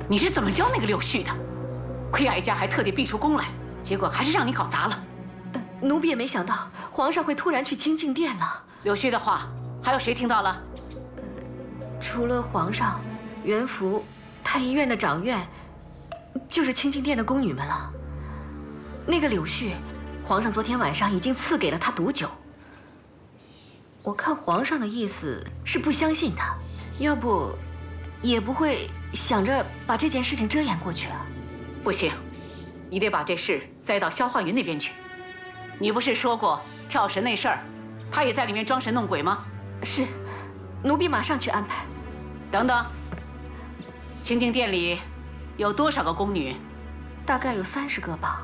你是怎么教那个柳絮的？亏哀家还特地逼出宫来，结果还是让你搞砸了。 奴婢也没想到皇上会突然去清静殿了。 柳絮的话，还有谁听到了？ 除了皇上、元福、太医院的掌院，就是清静殿的宫女们了。那个柳絮，皇上昨天晚上已经赐给了他毒酒。我看皇上的意思是不相信他，要不也不会想着把这件事情遮掩过去啊。 不行，你得把这事栽到萧焕云那边去。你不是说过跳神那事儿，他也在里面装神弄鬼吗？ 是，奴婢马上去安排。 等等，清静殿里有多少个宫女？ 大概有30个吧。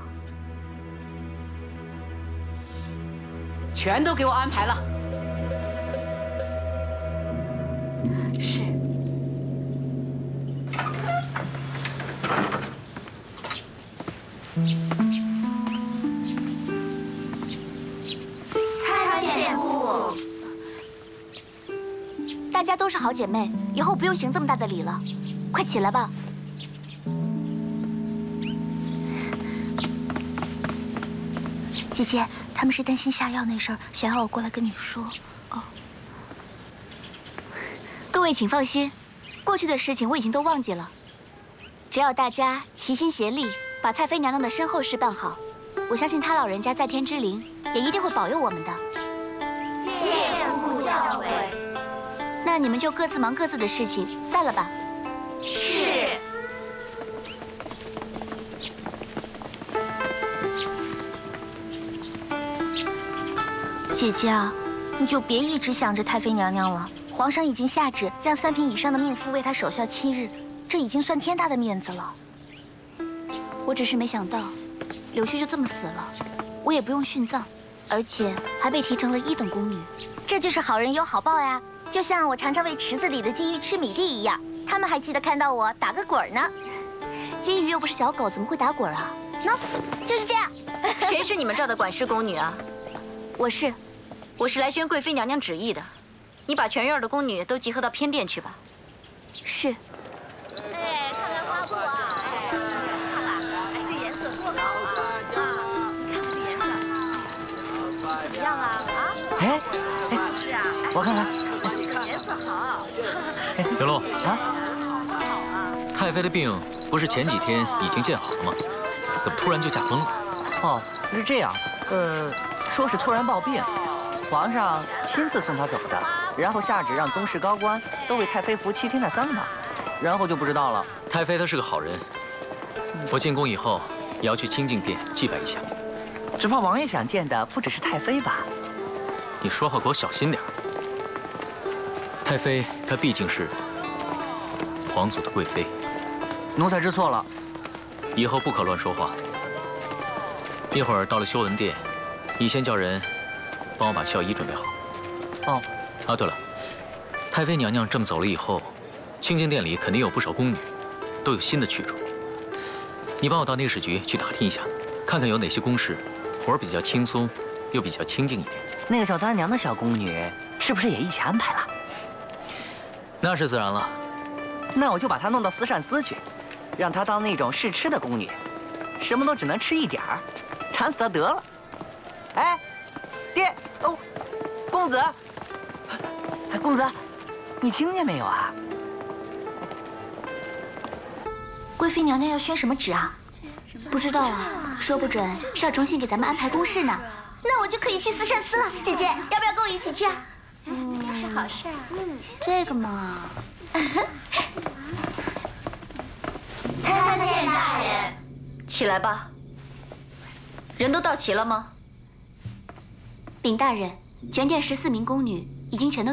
全都给我安排了。 是。 参见姑。大家都是好姐妹，以后不用行这么大的礼了。快起来吧。姐姐，他们是担心下药那事儿，想要我过来跟你说。哦。各位请放心，过去的事情我已经都忘记了。只要大家齐心协力，把太妃娘娘的身后事办好，我相信她老人家在天之灵也一定会保佑我们的。 谢姑教诲。 那你们就各自忙各自的事情，散了吧。 是。 姐姐啊，你就别一直想着太妃娘娘了。皇上已经下旨让3品以上的命妇为她守孝7日，这已经算天大的面子了。我只是没想到，柳絮就这么死了，我也不用殉葬，而且还被提成了1等宫女。这就是好人有好报呀！就像我常常喂池子里的金鱼吃米粒一样，他们还记得看到我打个滚呢。金鱼又不是小狗，怎么会打滚啊？喏，就是这样。 谁是你们这儿的管事宫女啊？ 我是来宣贵妃娘娘旨意的。你把全院的宫女都集合到偏殿去吧。 是。 哎，看看花布啊！哎，看看，哎，这颜色多好啊！啊，你看看这颜色，怎么样啊？啊？ 哎， 是啊，哎， 我看看， 这个颜色好。 元禄啊， 太妃的病不是前几天已经见好了吗？怎么突然就驾崩了？ 哦，是这样，说是突然暴病，皇上亲自送她走的，然后下旨让宗室高官都为太妃服7天的丧马，然后就不知道了。 太妃她是个好人，我进宫以后也要去清静殿祭拜一下。 只怕王爷想见的不只是太妃吧？ 你说话给我小心点。太妃她毕竟是皇族的贵妃， 奴才知错了， 以后不可乱说话。一会儿到了修文殿，你先叫人帮我把孝衣准备好。 哦。 啊，对了，太妃娘娘这么走了以后，清静殿里肯定有不少宫女，都有新的去处。你帮我到内侍局去打听一下，看看有哪些宫室活儿比较轻松，又比较清静一点。 那个叫丹娘的小宫女，是不是也一起安排了？ 那是自然了。 那我就把她弄到慈善司去，让她当那种试吃的宫女，什么都只能吃一点儿，馋死她得了。哎，爹，哦，公子，公子，你听见没有啊？ 贵妃娘娘要宣什么旨啊？不知道啊，说不准是要重新给咱们安排宫事呢。那我就可以去慈善司了。姐姐，要不要跟我一起去啊？ 是好事啊。 这个嘛。 参见大人。起来吧。人都到齐了吗？ 禀大人，全殿14名宫女已经全都